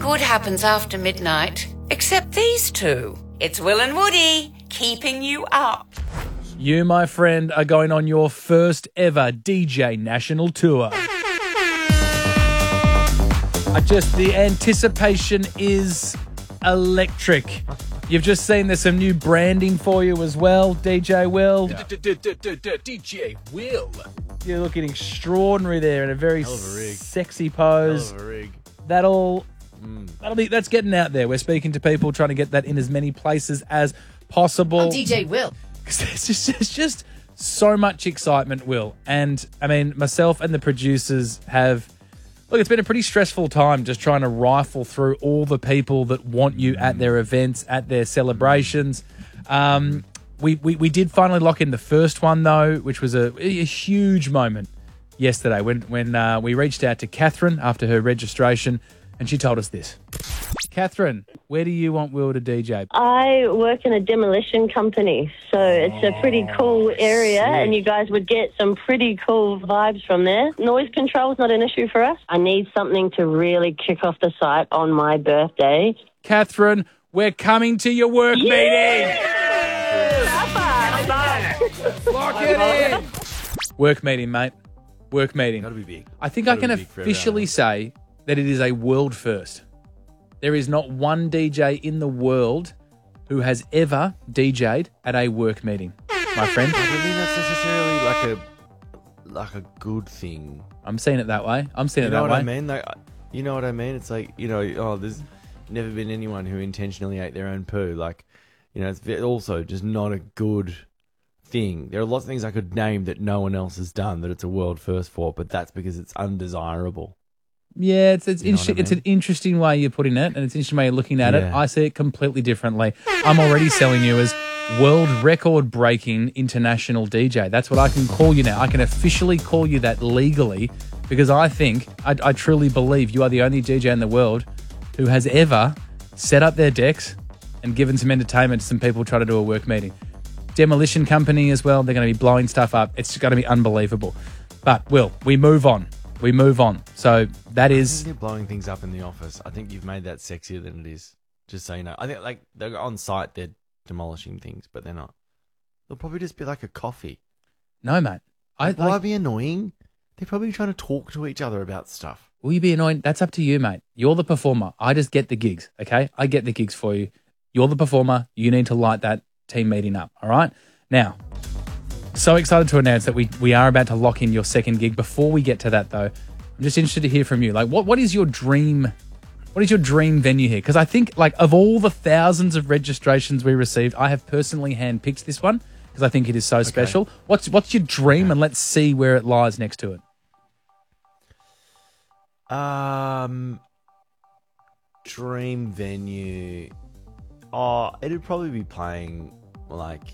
good happens after midnight, except these two. It's Will and Woody, keeping you up. You, my friend, are going on your first ever DJ national tour. The anticipation is electric. You've just seen there's some new branding for you as well, DJ Will. DJ Will. You're looking extraordinary there in a very sexy pose. Hell of a rig. That's getting out there. We're speaking to people, trying to get that in as many places as possible. I'm DJ Will. There's just so much excitement, Will. And, I mean, myself and the producers have... Look, it's been a pretty stressful time just trying to rifle through all the people that want you at their events, at their celebrations. We did finally lock in the first one, though, which was a huge moment yesterday when we reached out to Catherine after her registration, and she told us this. Catherine, where do you want Will to DJ? I work in a demolition company, so it's a pretty cool area, sick. and you guys would get some pretty cool vibes from there. Noise control is not an issue for us. I need something to really kick off the site on my birthday. Catherine, we're coming to your work meeting. Lock it in. Work meeting, mate. Work meeting. Gotta be big. I think I can officially say that it is a world first. There is not one DJ in the world who has ever DJ'd at a work meeting, my friend. I don't think that's necessarily like a good thing. I'm seeing it that way. You know what I mean? Like, you know what I mean? It's like, there's never been anyone who intentionally ate their own poo. Like, it's also just not a good thing. There are lots of things I could name that no one else has done that it's a world first for, but that's because it's undesirable. Yeah, it's interesting. It's an interesting way you're putting it, and it's an interesting way you're looking at it. Yeah. I see it completely differently. I'm already selling you as world record-breaking international DJ. That's what I can call you now. I can officially call you that legally because I think, I truly believe you are the only DJ in the world who has ever set up their decks and given some entertainment to some people trying to do a work meeting. Demolition company as well. They're going to be blowing stuff up. It's going to be unbelievable. But, Will, we move on. So that is... I think they're blowing things up in the office. I think you've made that sexier than it is. Just so you know. I think like they're on site, they're demolishing things, but they're not. They'll probably just be like a coffee. No, mate. Will I be annoying? They're probably trying to talk to each other about stuff. Will you be annoying? That's up to you, mate. You're the performer. I just get the gigs, okay? I get the gigs for you. You're the performer. You need to light that team meeting up, all right? Now, so excited to announce that we are about to lock in your second gig. Before we get to that, though, I'm just interested to hear from you. Like, what is your dream? What is your dream venue here? Because I think, like, of all the thousands of registrations we received, I have personally handpicked this one because I think it is so special. What's your dream? And let's see where it lies next to it. Dream venue. It'd probably be playing like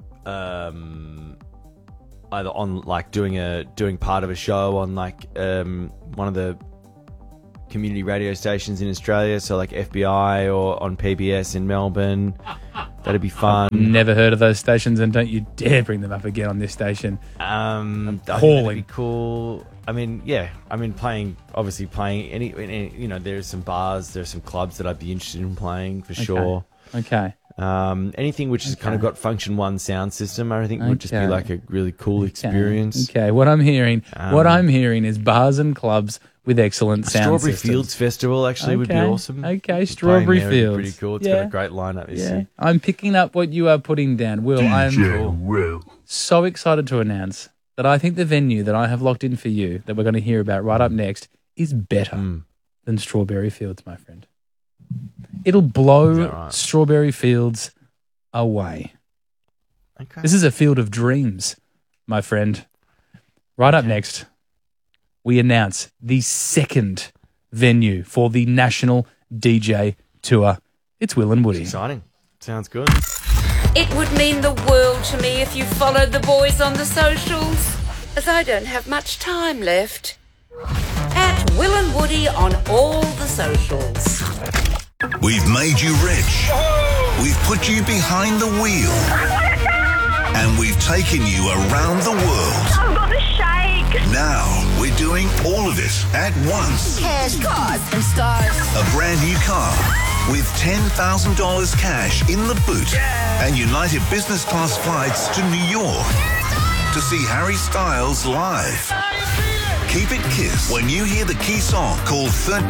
either on like doing part of a show on like one of the community radio stations in Australia, so like FBI or on PBS in Melbourne. That'd be fun. Never heard of those stations, and don't you dare bring them up again on this station. I think that'd be cool. I mean, playing any there's some bars, there's some clubs that I'd be interested in playing for sure. Okay. Anything which has kind of got Function One sound system, I think would just be like a really cool experience. Okay. What I'm hearing is bars and clubs with excellent sound Strawberry systems. Fields Festival actually would be awesome. Okay, Strawberry Fields. Pretty cool. It's got a great lineup. I'm picking up what you are putting down. Will, I am so excited to announce that I think the venue that I have locked in for you, that we're going to hear about right up next, is better than Strawberry Fields, my friend. It'll blow Strawberry Fields away. Okay. This is a field of dreams, my friend. Right up next, we announce the second venue for the National DJ Tour. It's Will and Woody. Exciting. Sounds good. It would mean the world to me if you followed the boys on the socials, as I don't have much time left. At Will and Woody on all the socials. We've made you rich. We've put you behind the wheel. And we've taken you around the world. I've got the shake. Now we're doing all of it at once. Cash, cars, and stars. A brand new car with $10,000 cash in the boot and United Business Class flights to New York to see Harry Styles live. Keep it KISS. When you hear the key song, call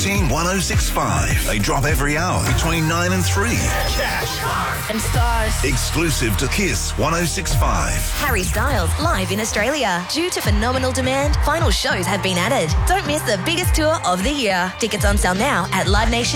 131065. They drop every hour between 9 and 3. Cash, and stars. Exclusive to KISS 1065. Harry Styles live in Australia. Due to phenomenal demand, final shows have been added. Don't miss the biggest tour of the year. Tickets on sale now at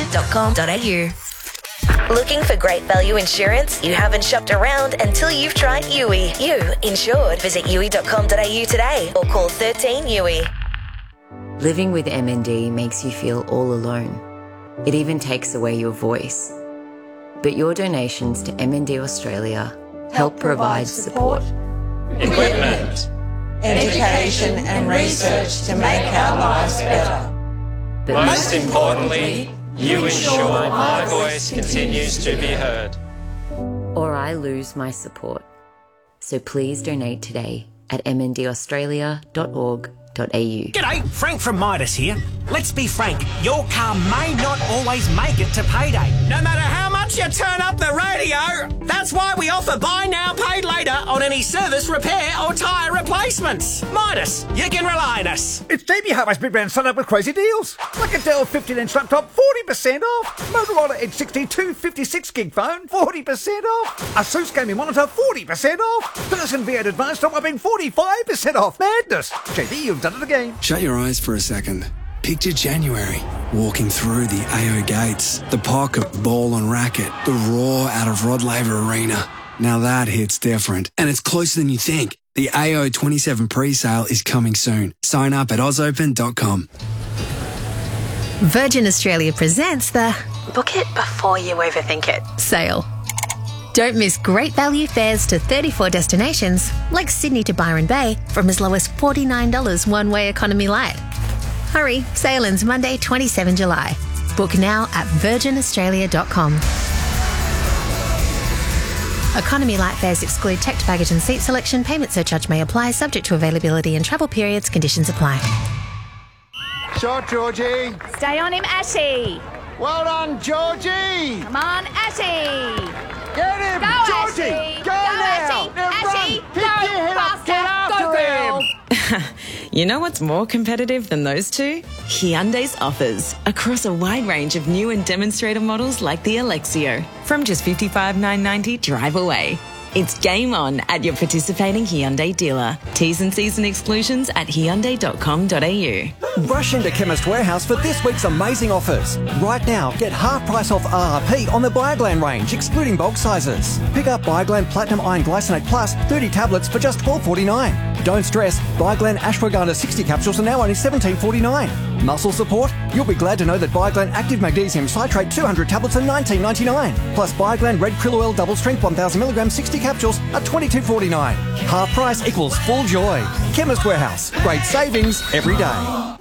livenation.com.au. Looking for great value insurance? You haven't shopped around until you've tried Yui. You insured. Visit yui.com.au today or call 13 Yui. Living with MND makes you feel all alone. It even takes away your voice. But your donations to MND Australia help provide support, equipment, education and research to make our lives better. But most importantly, you ensure my voice continues to be heard. or I lose my support. So please donate today at mndaustralia.org.au. G'day, Frank from Midas here. Let's be frank, your car may not always make it to payday, no matter how much you turn up the radio. That's why we offer buy now, pay later on any service, repair or tyre replacements. Midas, you can rely on us. It's JB Hi-Fi's Big Brand Sun Up with crazy deals. Like a Dell 15-inch laptop, 40% off. Motorola Edge 62 56-gig phone, 40% off. Asus gaming monitor, 40% off. Person V8 Advanced top whopping 45% off. Madness. JB, you've done it again. Shut your eyes for a second. Picture January, walking through the AO gates, the pocket, ball and racket, the roar out of Rod Laver Arena. Now that hits different, and it's closer than you think. The AO 27 pre-sale is coming soon. Sign up at ozopen.com. Virgin Australia presents the Book It Before You Overthink It sale. Don't miss great value fares to 34 destinations, like Sydney to Byron Bay, from as low as $49 one-way economy light. Hurry, sale ends Monday, 27 July. Book now at virginaustralia.com. Economy light fares exclude checked baggage and seat selection. Payment surcharge may apply, subject to availability and travel periods. Conditions apply. Shot, Georgie. Stay on him, Ashy. Well done, Georgie. Come on, Ashy. Get him, Go, Georgie. Ashy. Go now. Now, Ashy. run. Pick Go, your head up. Get faster. after Go, girl. him. You know what's more competitive than those two? Hyundai's offers across a wide range of new and demonstrator models like the Alexio. From just $55,990 drive away. It's game on at your participating Hyundai dealer. T's and C's and exclusions at hyundai.com.au. Rush into Chemist Warehouse for this week's amazing offers. Right now, get half price off RRP on the Bioglan range, excluding bulk sizes. Pick up Bioglan Platinum Iron Glycinate Plus 30 tablets for just $12.49. Don't stress, Bioglan Ashwagandha 60 capsules are now only $17.49. Muscle support? You'll be glad to know that Bioglan Active Magnesium Citrate 200 tablets are $19.99. Plus Bioglan Red Krill Oil Double Strength 1000mg 60 capsules are $22.49. Half price equals full joy. Chemist Warehouse. Great savings every day.